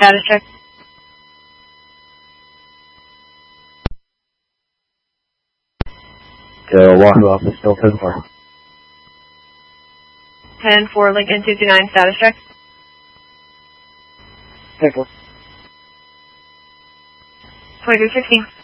Status check. Wahoo office, still 10-4. 10-4, Lincoln 229, status check. 10-4. 2316.